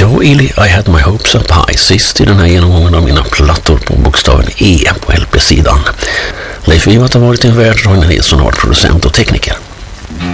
Joe Ely, I Had My Hopes Up High, sist i den här genomgången av mina plattor på bokstaven E på LP-sidan. Leif Wivat har varit i en värld, Roine Nilsson har varit producent och tekniker.